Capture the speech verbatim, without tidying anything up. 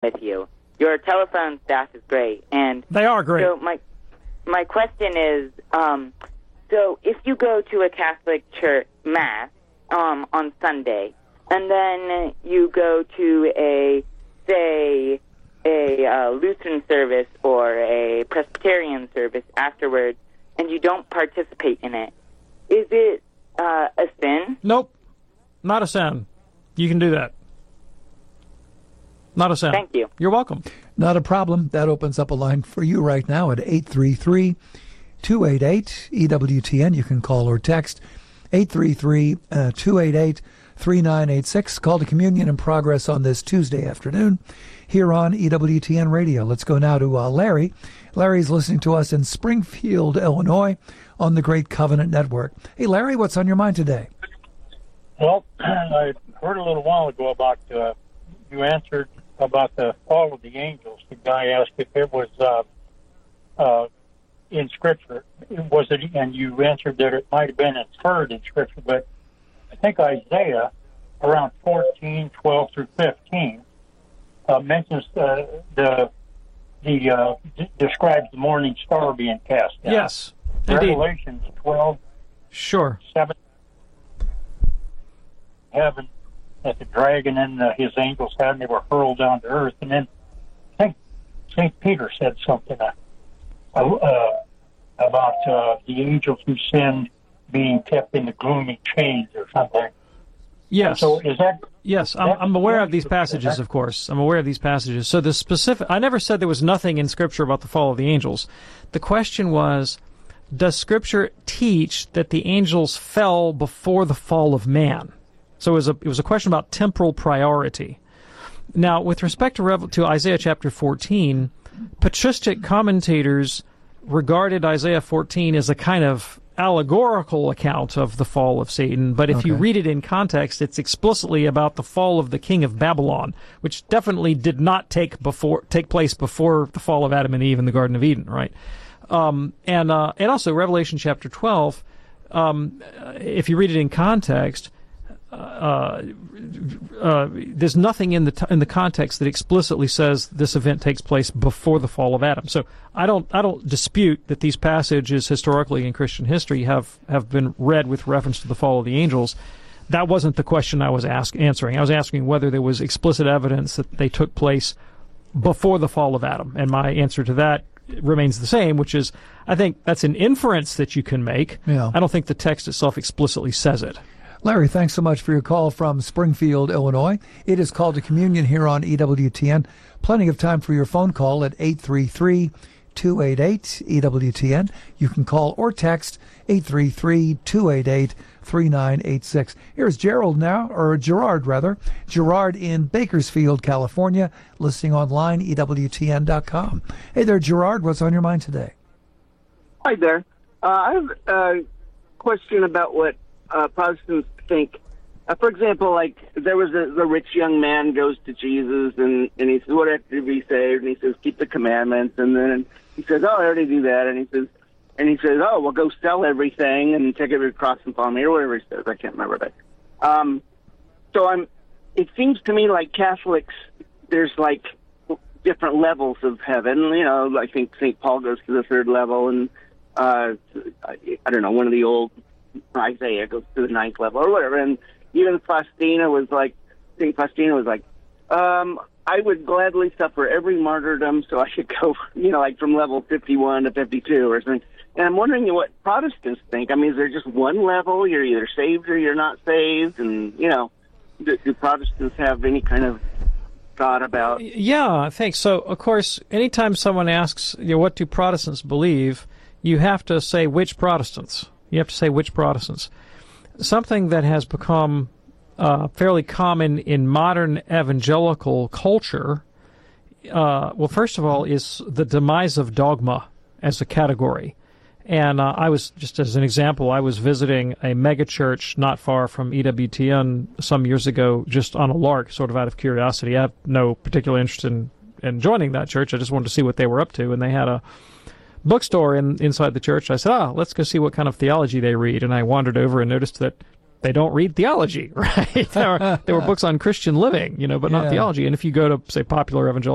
with you. Your telephone staff is great, and they are great. So my my question is, um, so if you go to a Catholic church mass um, on Sunday, and then you go to a say a uh, Lutheran service or a Presbyterian service afterwards, and you don't participate in it, is it uh, a sin? Nope, not a sin. You can do that. Not a sin. Thank you. You're welcome. Not a problem. That opens up a line for you right now at eight three three, two eight eight, E W T N. You can call or text eight three three, two eight eight, three nine eight six. Call to Communion in Progress on this Tuesday afternoon here on E W T N Radio. Let's go now to uh, Larry. Larry's listening to us in Springfield, Illinois on the Great Covenant Network. Hey, Larry, what's on your mind today? Well, I heard a little while ago about, uh, you answered about the fall of the angels. The guy asked if it was uh, uh, in Scripture. Was it? And you answered that it might have been inferred in Scripture, but I think Isaiah, around fourteen, twelve through fifteen, uh, mentions uh, the the uh, d- describes the morning star being cast down. Yes, indeed. Revelations twelve, sure, seven, heaven that the dragon and uh, his angels had, and they were hurled down to earth. And then I think Saint Peter said something uh, uh, about uh, the angels who sinned being kept in the gloomy chains or something. Yes. So is that? Yes, I'm, I'm aware of these passages, of course. I'm aware of these passages. So the specific, I never said there was nothing in Scripture about the fall of the angels. The question was, does Scripture teach that the angels fell before the fall of man? So it was a, it was a question about temporal priority. Now, with respect to, Revel, to Isaiah chapter fourteen, patristic commentators regarded Isaiah fourteen as a kind of allegorical account of the fall of Satan, but if okay. you read it in context, it's explicitly about the fall of the king of Babylon, which definitely did not take before take place before the fall of Adam and Eve in the Garden of Eden, right? Um, and uh, and also Revelation chapter twelve, um, if you read it in context, uh, uh, there's nothing in the t- in the context that explicitly says this event takes place before the fall of Adam. So I don't I don't dispute that these passages historically in Christian history have, have been read with reference to the fall of the angels. That wasn't the question I was ask, answering. I was asking whether there was explicit evidence that they took place before the fall of Adam, and my answer to that remains the same, which is I think that's an inference that you can make. Yeah. I don't think the text itself explicitly says it. Larry, thanks so much for your call from Springfield, Illinois. It is Called to Communion here on E W T N. Plenty of time for your phone call at eight three three, two eight eight, E W T N. You can call or text eight three three, two eight eight, three nine eight six. Here's Gerald now, or Gerard rather. Gerard in Bakersfield, California, listening online, E W T N dot com. Hey there, Gerard. What's on your mind today? Hi there. Uh, I have a question about what uh, Protestants think. Uh, for example, like there was a the rich young man goes to Jesus and, and he says, "What have to be saved?" And he says, "Keep the commandments." And then he says, "Oh, I already do that." And he says, and he says, "Oh, well, go sell everything and take up your cross and follow me," or whatever he says. I can't remember that. Um, so I'm. It seems to me like Catholics, there's like different levels of heaven. You know, I think Saint Paul goes to the third level, and uh, I, I don't know, one of the old Isaiah goes to the ninth level or whatever. And even Faustina was like, Saint Faustina was like, um, I would gladly suffer every martyrdom so I could go, you know, like from level fifty-one to fifty-two or something. And I'm wondering what Protestants think. I mean, is there just one level? You're either saved or you're not saved? And, you know, do, do Protestants have any kind of thought about? Yeah, I think so. Of course, anytime someone asks, you know, what do Protestants believe, you have to say which Protestants. You have to say which Protestants. Something that has become uh, fairly common in modern evangelical culture, uh, well, first of all, is the demise of dogma as a category. And uh, I was, just as an example, I was visiting a megachurch not far from E W T N some years ago, just on a lark, sort of out of curiosity. I have no particular interest in, in joining that church. I just wanted to see what they were up to, and they had a bookstore in, inside the church. I said, ah, let's go see what kind of theology they read. And I wandered over and noticed that they don't read theology, right? there, were, there were books on Christian living, you know, but yeah. not theology. And if you go to, say, popular evangelical